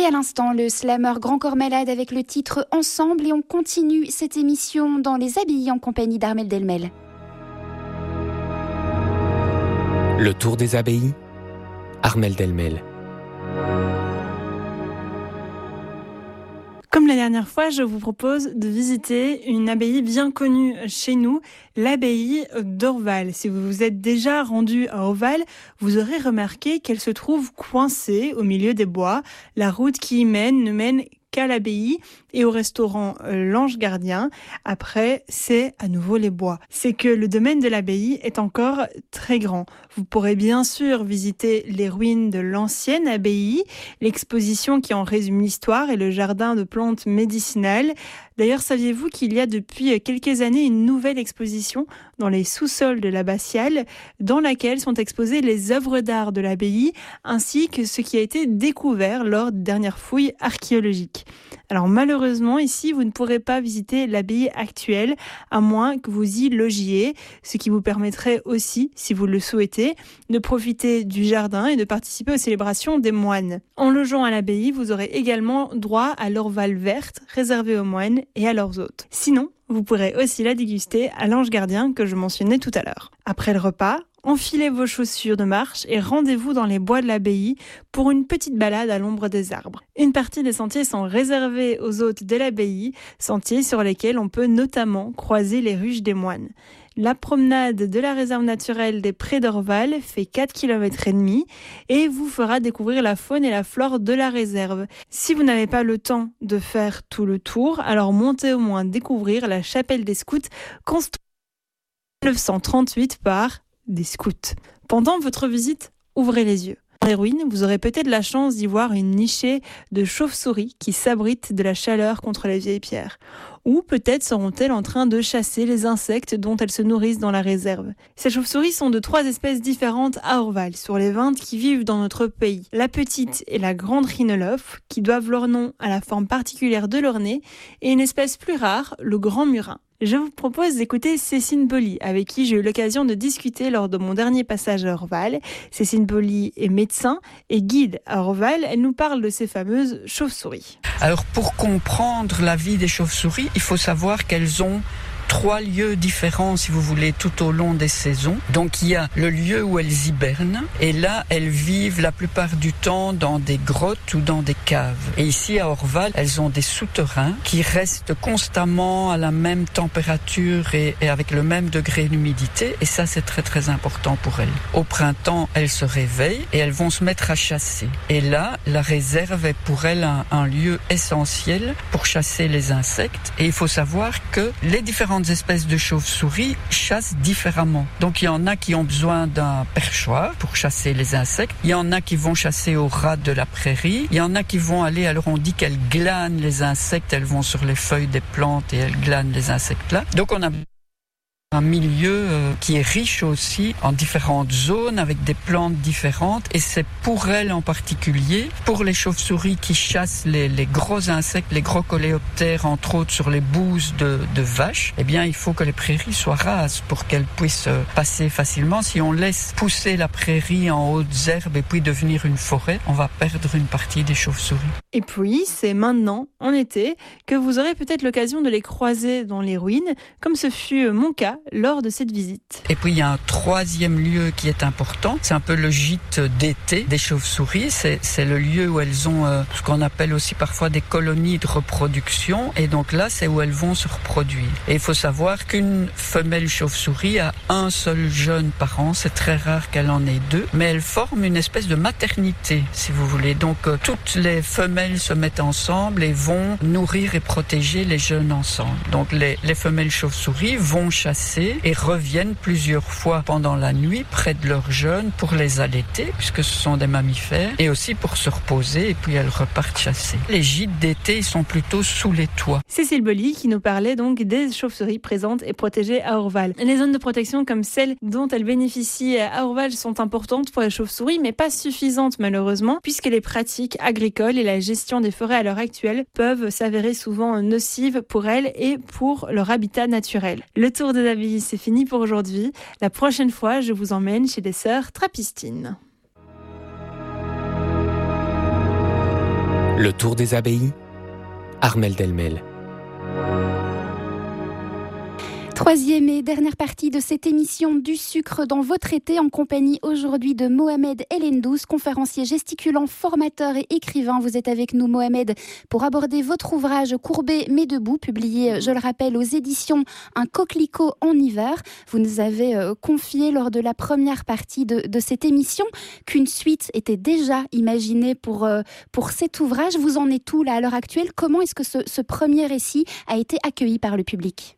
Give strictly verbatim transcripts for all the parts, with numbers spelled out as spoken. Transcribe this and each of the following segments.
Et à l'instant, le slammer Grand Corps Malade avec le titre Ensemble. Et on continue cette émission dans les abbayes en compagnie d'Armel Delmel. Le tour des abbayes, Armel Delmel. Comme la dernière fois, je vous propose de visiter une abbaye bien connue chez nous, l'abbaye d'Orval. Si vous vous êtes déjà rendu à Orval, vous aurez remarqué qu'elle se trouve coincée au milieu des bois. La route qui y mène ne mène qu'à l'abbaye et au restaurant L'Ange Gardien. Après, c'est à nouveau les bois. C'est que le domaine de l'abbaye est encore très grand. Vous pourrez bien sûr visiter les ruines de l'ancienne abbaye, l'exposition qui en résume l'histoire et le jardin de plantes médicinales. D'ailleurs, saviez-vous qu'il y a depuis quelques années une nouvelle exposition dans les sous-sols de l'abbatiale dans laquelle sont exposées les œuvres d'art de l'abbaye ainsi que ce qui a été découvert lors des dernières fouilles archéologiques. Alors malheureusement, ici, vous ne pourrez pas visiter l'abbaye actuelle à moins que vous y logiez, ce qui vous permettrait aussi, si vous le souhaitez, de profiter du jardin et de participer aux célébrations des moines. En logeant à l'abbaye, vous aurez également droit à l'orval verte réservée aux moines et à leurs hôtes. Sinon, vous pourrez aussi la déguster à l'Ange Gardien que je mentionnais tout à l'heure. Après le repas, enfilez vos chaussures de marche et rendez-vous dans les bois de l'abbaye pour une petite balade à l'ombre des arbres. Une partie des sentiers sont réservés aux hôtes de l'abbaye, sentiers sur lesquels on peut notamment croiser les ruches des moines. La promenade de la réserve naturelle des Prés d'Orval fait quatre kilomètres et demi et vous fera découvrir la faune et la flore de la réserve. Si vous n'avez pas le temps de faire tout le tour, alors montez au moins découvrir la chapelle des scouts construite en dix-neuf cent trente-huit par des scouts. Pendant votre visite, ouvrez les yeux. Dans les ruines, vous aurez peut-être la chance d'y voir une nichée de chauves-souris qui s'abritent de la chaleur contre les vieilles pierres. Ou peut-être seront-elles en train de chasser les insectes dont elles se nourrissent dans la réserve. Ces chauves-souris sont de trois espèces différentes à Orval, sur les vingt qui vivent dans notre pays. La petite et la grande rhinolophe, qui doivent leur nom à la forme particulière de leur nez, et une espèce plus rare, le grand murin. Je vous propose d'écouter Cécine Boly, avec qui j'ai eu l'occasion de discuter lors de mon dernier passage à Orval. Cécine Boly est médecin et guide à Orval. Elle nous parle de ces fameuses chauves-souris. Alors, pour comprendre la vie des chauves-souris, il faut savoir qu'elles ont trois lieux différents, si vous voulez, tout au long des saisons. Donc il y a le lieu où elles hibernent, et là elles vivent la plupart du temps dans des grottes ou dans des caves. Et ici à Orval, elles ont des souterrains qui restent constamment à la même température et, et avec le même degré d'humidité, et ça c'est très très important pour elles. Au printemps, elles se réveillent et elles vont se mettre à chasser. Et là, la réserve est pour elles un, un lieu essentiel pour chasser les insectes. Et il faut savoir que les différentes espèces de chauves-souris chassent différemment. Donc il y en a qui ont besoin d'un perchoir pour chasser les insectes, il y en a qui vont chasser au ras de la prairie, il y en a qui vont aller, alors on dit qu'elles glanent les insectes, elles vont sur les feuilles des plantes et elles glanent les insectes là. Donc on a un milieu euh, qui est riche aussi en différentes zones avec des plantes différentes, et c'est pour elles en particulier, pour les chauves-souris qui chassent les, les gros insectes, les gros coléoptères entre autres sur les bouses de, de vaches, eh bien il faut que les prairies soient rases pour qu'elles puissent euh, passer facilement. Si on laisse pousser la prairie en hautes herbes et puis devenir une forêt, on va perdre une partie des chauves-souris. Et puis c'est maintenant, en été, que vous aurez peut-être l'occasion de les croiser dans les ruines, comme ce fut mon cas lors de cette visite. Et puis il y a un troisième lieu qui est important, c'est un peu le gîte d'été des chauves-souris, c'est, c'est le lieu où elles ont euh, ce qu'on appelle aussi parfois des colonies de reproduction, et donc là c'est où elles vont se reproduire. Et il faut savoir qu'une femelle chauve-souris a un seul jeune par an, c'est très rare qu'elle en ait deux, mais elles forment une espèce de maternité si vous voulez, donc euh, toutes les femelles se mettent ensemble et vont nourrir et protéger les jeunes ensemble. Donc les, les femelles chauves-souris vont chasser et reviennent plusieurs fois pendant la nuit près de leurs jeunes pour les allaiter, puisque ce sont des mammifères, et aussi pour se reposer, et puis elles repartent chasser. Les gîtes d'été sont plutôt sous les toits. Cécile Boly qui nous parlait donc des chauves-souris présentes et protégées à Orval. Les zones de protection comme celles dont elles bénéficient à Orval sont importantes pour les chauves-souris, mais pas suffisantes malheureusement, puisque les pratiques agricoles et la gestion des forêts à l'heure actuelle peuvent s'avérer souvent nocives pour elles et pour leur habitat naturel. Le tour des abbayes, c'est fini pour aujourd'hui. La prochaine fois, je vous emmène chez les sœurs Trappistines. Le tour des abbayes, Armelle Delmel. Troisième et dernière partie de cette émission du sucre dans votre été en compagnie aujourd'hui de Mohamed Elendous, conférencier gesticulant, formateur et écrivain. Vous êtes avec nous Mohamed pour aborder votre ouvrage Courbé mais debout, publié, je le rappelle, aux éditions Un coquelicot en hiver. Vous nous avez euh, confié lors de la première partie de, de cette émission qu'une suite était déjà imaginée pour, euh, pour cet ouvrage. Vous en êtes où là à l'heure actuelle? Comment est-ce que ce, ce premier récit a été accueilli par le public?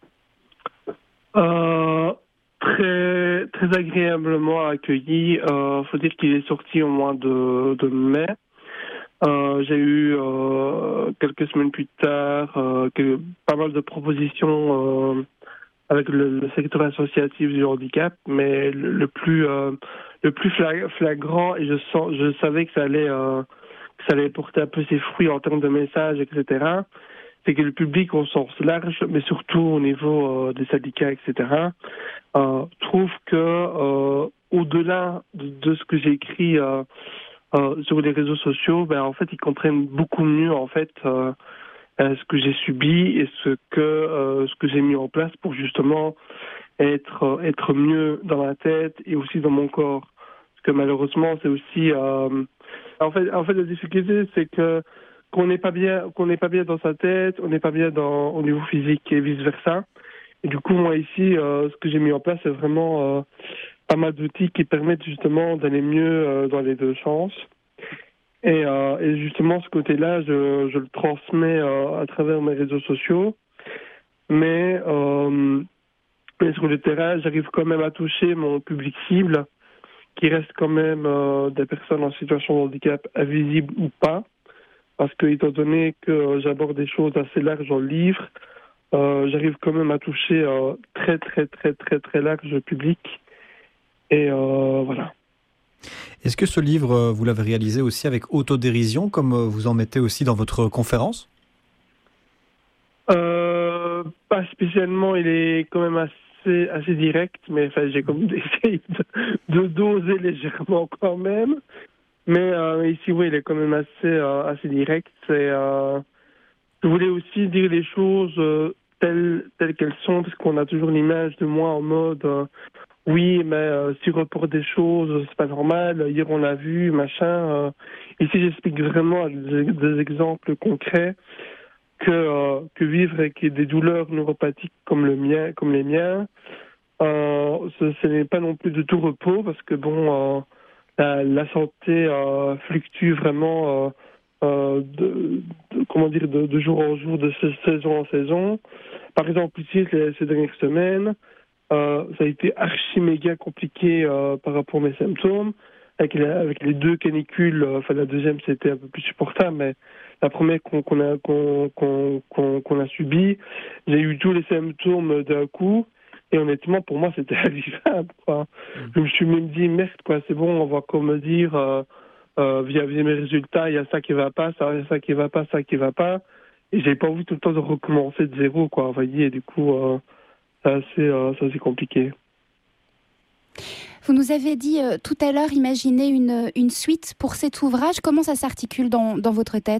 Euh, très très agréablement accueilli. Euh, faut dire qu'il est sorti au mois de, de mai. Euh, j'ai eu euh, quelques semaines plus tard euh, que, pas mal de propositions euh, avec le, le secteur associatif du handicap, mais le, le plus euh, le plus flagrant, et je sens je savais que ça allait euh, que ça allait porter un peu ses fruits en termes de messages, et cetera. C'est que le public au sens large, mais surtout au niveau euh, des syndicats, et cetera, euh, trouve que euh, au-delà de, de ce que j'ai écrit euh, euh, sur les réseaux sociaux, ben en fait ils comprennent beaucoup mieux en fait euh, euh, ce que j'ai subi et ce que euh, ce que j'ai mis en place pour justement être euh, être mieux dans ma tête et aussi dans mon corps. Parce que malheureusement c'est aussi euh, en fait en fait la difficulté c'est que qu'on n'est pas bien, qu'on n'est pas bien dans sa tête, on n'est pas bien dans, au niveau physique et vice versa. Et du coup, moi ici, euh, ce que j'ai mis en place, c'est vraiment euh, pas mal d'outils qui permettent justement d'aller mieux euh, dans les deux sens. Et, euh, et justement, ce côté-là, je, je le transmets euh, à travers mes réseaux sociaux. Mais, euh, mais sur le terrain, j'arrive quand même à toucher mon public cible, qui reste quand même euh, des personnes en situation de handicap invisibles ou pas. Parce que, étant donné que j'aborde des choses assez larges dans le livre, euh, j'arrive quand même à toucher un très, très, très, très, très large public. Et euh, voilà. Est-ce que ce livre, vous l'avez réalisé aussi avec autodérision, comme vous en mettez aussi dans votre conférence ? euh, Pas spécialement, il est quand même assez, assez direct, mais enfin, j'ai comme essayé de, de doser légèrement quand même. Mais euh, ici, oui, il est quand même assez, euh, assez direct. Et, euh, je voulais aussi dire les choses euh, telles, telles qu'elles sont, parce qu'on a toujours l'image de moi en mode euh, oui, mais euh, si on reporte des choses, c'est pas normal, hier on l'a vu, machin. Euh. Ici, j'explique vraiment des, des exemples concrets que, euh, que vivre avec des douleurs neuropathiques comme, le mien, comme les miens, euh, ce, ce n'est pas non plus de tout repos, parce que bon... Euh, La, la santé euh, fluctue vraiment euh, euh, de, de, comment dire, de, de jour en jour, de saison en saison. Par exemple, ici, les, ces dernières semaines, euh, ça a été archi méga compliqué euh, par rapport à mes symptômes. Avec, la, avec les deux canicules, euh, enfin la deuxième c'était un peu plus supportable, mais la première qu'on, qu'on a, qu'on, qu'on, qu'on, qu'on a subie, j'ai eu tous les symptômes d'un coup. Et honnêtement, pour moi, c'était invivable, quoi. Mmh. Je me suis même dit, merde, quoi, c'est bon, on va comme me dire, euh, euh, via, via mes résultats, il y a ça qui va pas, ça, y a ça qui va pas, ça qui va pas. Et j'ai pas envie tout le temps de recommencer de zéro, quoi, vous voyez, et du coup, euh, c'est assez, euh, c'est assez compliqué. Vous nous avez dit euh, tout à l'heure, imaginez une, une suite pour cet ouvrage. Comment ça s'articule dans, dans votre tête ?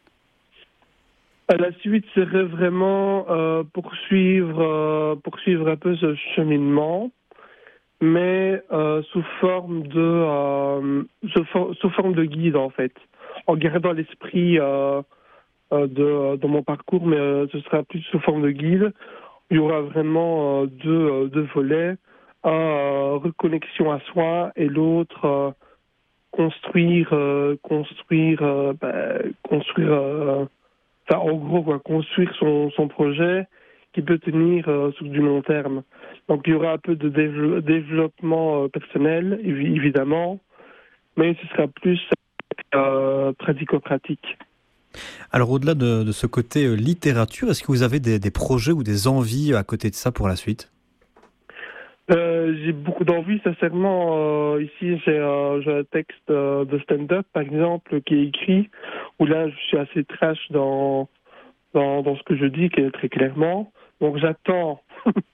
La suite serait vraiment euh, poursuivre, euh, poursuivre un peu ce cheminement, mais euh, sous forme de euh, sous, for- sous forme de guide en fait, en gardant l'esprit euh, euh, de, euh, de mon parcours, mais euh, ce sera plus sous forme de guide. Il y aura vraiment euh, deux, euh, deux volets, un euh, reconnexion à soi et l'autre euh, construire, euh, construire, euh, bah, construire. Euh, Enfin, en gros, quoi, construire son, son projet qui peut tenir euh, sur du long terme. Donc, il y aura un peu de dév- développement euh, personnel, évi- évidemment, mais ce sera plus euh, pratico-pratique. Alors, au-delà de, de ce côté euh, littérature, est-ce que vous avez des, des projets ou des envies à côté de ça pour la suite ? Euh, j'ai beaucoup d'envie, sincèrement. Euh, ici, j'ai, euh, j'ai un texte euh, de stand-up, par exemple, qui est écrit, où là, je suis assez trash dans, dans, dans ce que je dis, très clairement. Donc, j'attends,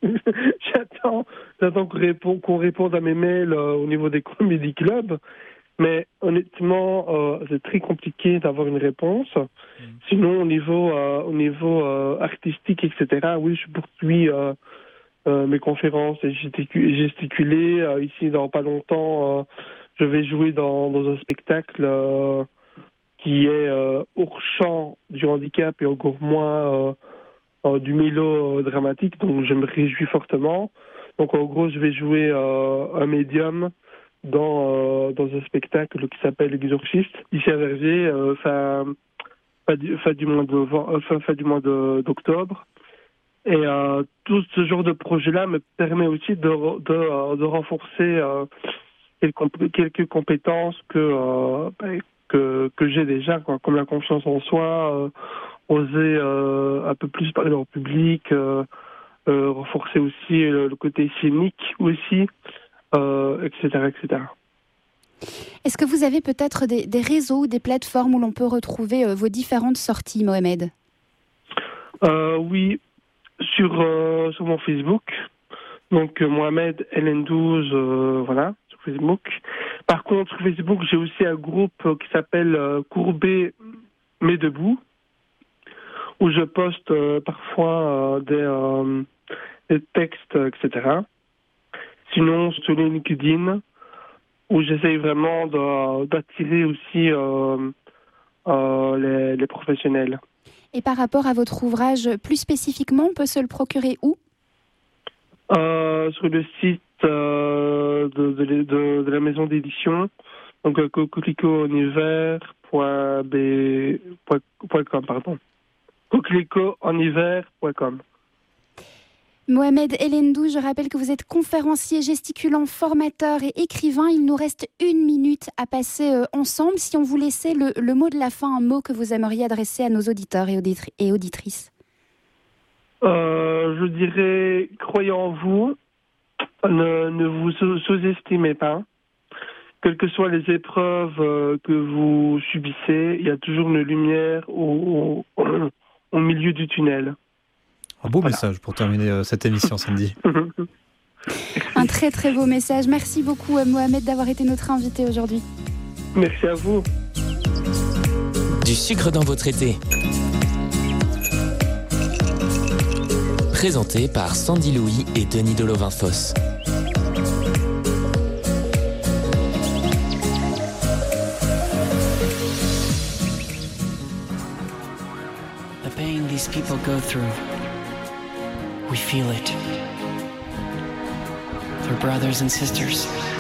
j'attends, j'attends qu'on réponde, qu'on réponde à mes mails euh, au niveau des comedy clubs. Mais honnêtement, euh, c'est très compliqué d'avoir une réponse. Mmh. Sinon, au niveau, euh, au niveau euh, artistique, et cetera, oui, je poursuis euh, euh, mes conférences et gesticu- gesticuler. Euh, ici, dans pas longtemps, euh, je vais jouer dans, dans un spectacle euh, qui est euh, hors champ du handicap et encore moins euh, euh, du mélodramatique. Donc, je me réjouis fortement. Donc, en gros, je vais jouer euh, un médium dans, euh, dans un spectacle qui s'appelle Exorciste, ici à Verviers, euh, fin, fin, du, fin du mois de, fin, fin du mois de, d'octobre. Et euh, tout ce genre de projet-là me permet aussi de, de, de renforcer euh, quelques, quelques compétences que, euh, que, que j'ai déjà, quoi, comme la confiance en soi, euh, oser euh, un peu plus parler en public, euh, euh, renforcer aussi le, le côté scénique aussi. Euh, et cetera, et cetera. Est-ce que vous avez peut-être des, des réseaux, des plateformes où l'on peut retrouver euh, vos différentes sorties, Mohamed ? euh, Oui, sur, euh, sur mon Facebook. Donc, euh, Mohamed L N douze, euh, voilà, sur Facebook. Par contre, sur Facebook, j'ai aussi un groupe euh, qui s'appelle euh, Courbet mais debout, où je poste euh, parfois euh, des, euh, des textes, et cetera. Sinon, sur LinkedIn, où j'essaye vraiment de, d'attirer aussi euh, euh, les, les professionnels. Et par rapport à votre ouvrage, plus spécifiquement, on peut se le procurer où ? euh, Sur le site euh, de, de, de, de la maison d'édition, donc euh, coquelicoenhiver point com, pardon. coquelicoenhiver point com. Mohamed L N douze, je rappelle que vous êtes conférencier, gesticulant, formateur et écrivain. Il nous reste une minute à passer euh, ensemble. Si on vous laissait le, le mot de la fin, un mot que vous aimeriez adresser à nos auditeurs et, auditri- et auditrices. Euh, je dirais, croyez en vous, ne, ne vous sous-estimez pas. Quelles que soient les épreuves euh, que vous subissez, il y a toujours une lumière au, au, au milieu du tunnel. Un beau Voilà. Message pour terminer euh, cette émission, Sandy. Un très très beau message. Merci beaucoup Mohamed d'avoir été notre invité aujourd'hui. Merci à vous. Du sucre dans votre été. Présenté par Sandy Louis et Denis Delovin-Foss. The pain these people go through, we feel it. They're brothers and sisters.